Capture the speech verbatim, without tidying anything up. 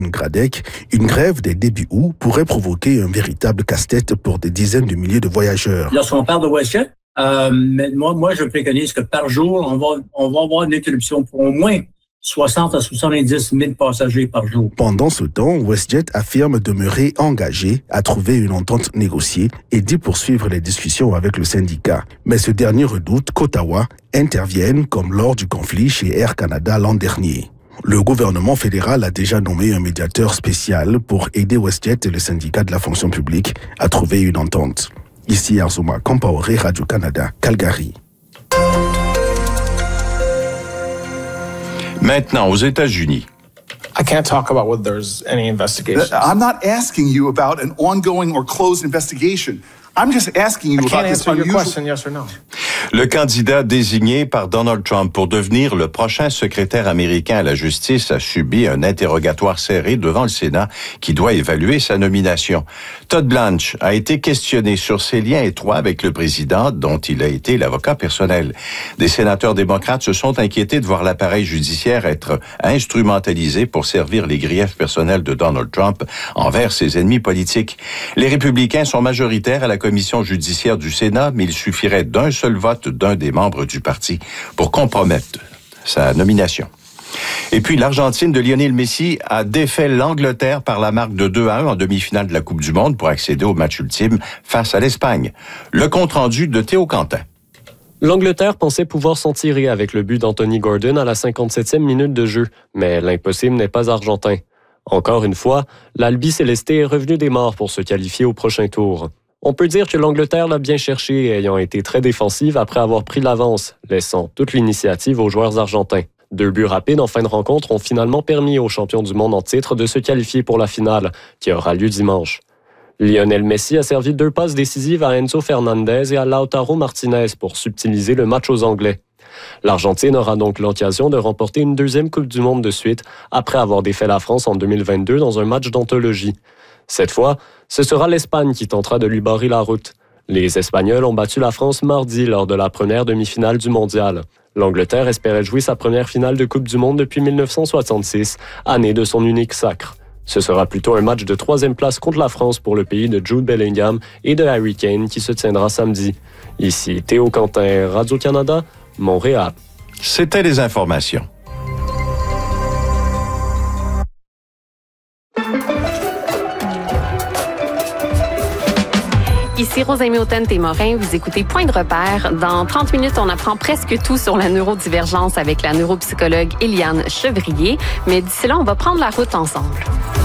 Gradec, une grève dès début août pourrait provoquer un véritable casse-tête pour des dizaines de milliers de voyageurs. Lorsqu'on parle de WestJet, euh, moi, moi, je préconise que par jour, on va, on va avoir une interruption pour au moins soixante à soixante-dix mille passagers par jour. Pendant ce temps, WestJet affirme demeurer engagé à trouver une entente négociée et dit poursuivre les discussions avec le syndicat. Mais ce dernier redoute qu'Ottawa intervienne comme lors du conflit chez Air Canada l'an dernier. Le gouvernement fédéral a déjà nommé un médiateur spécial pour aider WestJet et le syndicat de la fonction publique à trouver une entente. Ici Arzuma Kampaoré, Radio-Canada, Calgary. Maintenant, aux États-Unis. I can't talk about whether there's any investigation. I'm not asking you about an ongoing or closed investigation. I'm just asking you I about can't this answer your unusual... question, yes or no. Le candidat désigné par Donald Trump pour devenir le prochain secrétaire américain à la justice a subi un interrogatoire serré devant le Sénat qui doit évaluer sa nomination. Todd Blanche a été questionné sur ses liens étroits avec le président dont il a été l'avocat personnel. Des sénateurs démocrates se sont inquiétés de voir l'appareil judiciaire être instrumentalisé pour servir les griefs personnels de Donald Trump envers ses ennemis politiques. Les républicains sont majoritaires à la commission judiciaire du Sénat, mais il suffirait d'un seul vote d'un des membres du parti pour compromettre sa nomination. Et puis, l'Argentine de Lionel Messi a défait l'Angleterre par la marque de deux à un en demi-finale de la Coupe du Monde pour accéder au match ultime face à l'Espagne. Le compte-rendu de Théo Quentin. L'Angleterre pensait pouvoir s'en tirer avec le but d'Anthony Gordon à la cinquante-septième minute de jeu, mais l'impossible n'est pas argentin. Encore une fois, l'Albi Célesté est revenu des morts pour se qualifier au prochain tour. On peut dire que l'Angleterre l'a bien cherché, ayant été très défensive après avoir pris l'avance, laissant toute l'initiative aux joueurs argentins. Deux buts rapides en fin de rencontre ont finalement permis aux champions du monde en titre de se qualifier pour la finale, qui aura lieu dimanche. Lionel Messi a servi deux passes décisives à Enzo Fernandez et à Lautaro Martinez pour subtiliser le match aux Anglais. L'Argentine aura donc l'occasion de remporter une deuxième Coupe du Monde de suite, après avoir défait la France en deux mille vingt-deux dans un match d'anthologie. Cette fois, ce sera l'Espagne qui tentera de lui barrer la route. Les Espagnols ont battu la France mardi lors de la première demi-finale du Mondial. L'Angleterre espérait jouer sa première finale de Coupe du Monde depuis mille neuf cent soixante-six, année de son unique sacre. Ce sera plutôt un match de troisième place contre la France pour le pays de Jude Bellingham et de Harry Kane qui se tiendra samedi. Ici Théo Quentin, Radio-Canada, Montréal. C'était les informations. Ici Rosalie Autant-Témorin, vous écoutez Point de repère. Dans trente minutes, on apprend presque tout sur la neurodivergence avec la neuropsychologue Eliane Chevrier. Mais d'ici là, on va prendre la route ensemble.